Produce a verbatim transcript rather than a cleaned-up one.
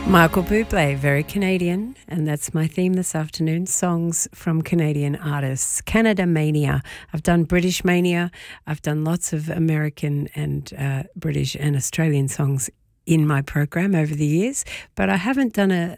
Michael Bublé, very Canadian, and that's my theme this afternoon, songs from Canadian artists. Canada Mania. I've done British Mania. I've done lots of American and uh, British and Australian songs in my program over the years, but I haven't done a,